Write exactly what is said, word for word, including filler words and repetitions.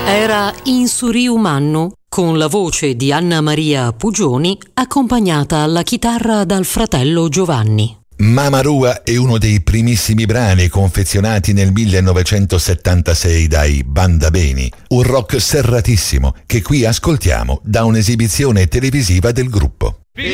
Era Insuriu Mannu, con la voce di Anna Maria Pugioni, accompagnata alla chitarra dal fratello Giovanni. Mama Rua è uno dei primissimi brani confezionati nel millenovecentosettantasei dai Banda Beni, un rock serratissimo che qui ascoltiamo da un'esibizione televisiva del gruppo.